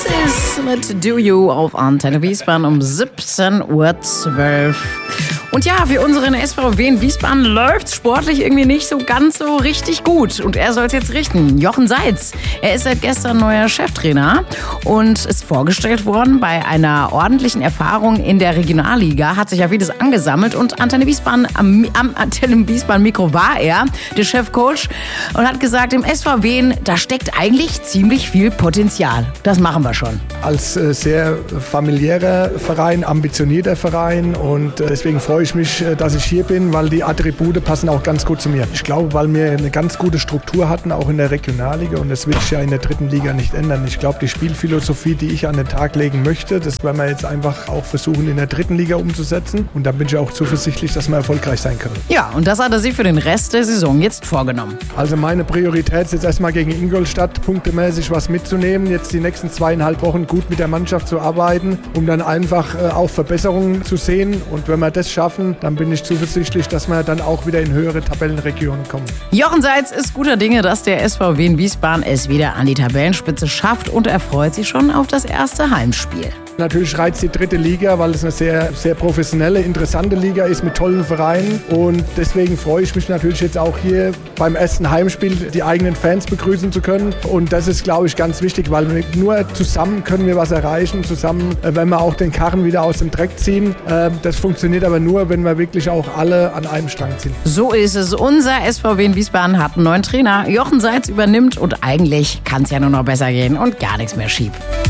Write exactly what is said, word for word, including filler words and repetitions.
Oasis mit Do You auf Antenne Wiesbaden um siebzehn Uhr zwölf. Und ja, für unseren S V W in Wiesbaden läuft sportlich irgendwie nicht so ganz so richtig gut. Und er soll es jetzt richten. Jochen Seitz. Er ist seit gestern neuer Cheftrainer und ist vorgestellt worden bei einer ordentlichen Erfahrung in der Regionalliga. Hat sich ja vieles angesammelt und Antenne Wiesbaden, am, am Antenne Wiesbaden Mikro war er, der Chefcoach, und hat gesagt, im S V W, da steckt eigentlich ziemlich viel Potenzial. Das machen wir schon. Als äh, sehr familiärer Verein, ambitionierter Verein und äh, deswegen freue ich mich, äh, dass ich hier bin, weil die Attribute passen auch ganz gut zu mir. Ich glaube, weil wir eine ganz gute Struktur hatten, auch in der Regionalliga, und das wird sich ja in der dritten Liga nicht ändern. Ich glaube, die Spielphilosophie, die ich an den Tag legen möchte, das werden wir jetzt einfach auch versuchen in der dritten Liga umzusetzen, und da bin ich auch zuversichtlich, dass wir erfolgreich sein können. Ja, und das hat er sich für den Rest der Saison jetzt vorgenommen. Also meine Priorität ist jetzt erstmal gegen Ingolstadt punktemäßig was mitzunehmen, jetzt die nächsten zweieinhalb Wochen gut mit der Mannschaft zu arbeiten, um dann einfach äh, auch Verbesserungen zu sehen, und wenn wir das schaffen, dann bin ich zuversichtlich, dass wir dann auch wieder in höhere Tabellenregionen kommen. Jochen Seitz ist guter Dinge, dass der S V W in Wiesbaden es wieder an die Tabellenspitze schafft, und er freut sich schon auf das erste Heimspiel. Natürlich reizt die dritte Liga, weil es eine sehr, sehr professionelle, interessante Liga ist mit tollen Vereinen, und deswegen freue ich mich natürlich jetzt auch hier beim ersten Heimspiel die eigenen Fans begrüßen zu können, und das ist, glaube ich, ganz wichtig, weil wir nur zusammen können wir was erreichen, zusammen, wenn wir auch den Karren wieder aus dem Dreck ziehen. Das funktioniert aber nur, wenn wir wirklich auch alle an einem Strang ziehen. So ist es. Unser S V W in Wiesbaden hat einen neuen Trainer. Jochen Seitz übernimmt, und eigentlich kann es ja nur noch besser gehen und gar nichts mehr schief.